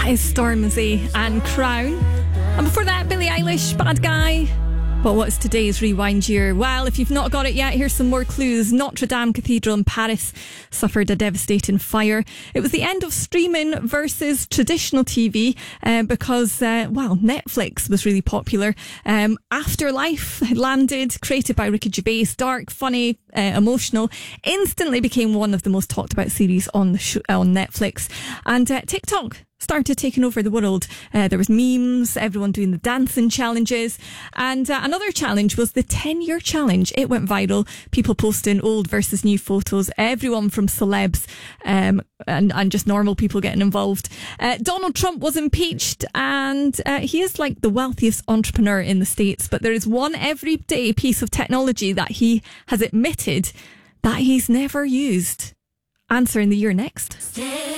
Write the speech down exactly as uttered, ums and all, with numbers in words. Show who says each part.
Speaker 1: is Stormzy and Crown. And before that, Billie Eilish, Bad Guy. But what's today's Rewind year? Well, if you've not got it yet, here's some more clues. Notre Dame Cathedral in Paris suffered a devastating fire. It was the end of streaming versus traditional T V uh, because, uh, well, Netflix was really popular. Um, Afterlife had landed, created by Ricky Gervais, dark, funny, uh, emotional, instantly became one of the most talked about series on the sh- on Netflix. And uh, TikTok started taking over the world. Uh, there was memes, everyone doing the dancing challenges. And uh, another challenge was the ten-year challenge. It went viral. People posting old versus new photos. Everyone from celebs um, and, and just normal people getting involved. Uh, Donald Trump was impeached, and uh, he is like the wealthiest entrepreneur in the States. But there is one everyday piece of technology that he has admitted that he's never used. Answer in the year next.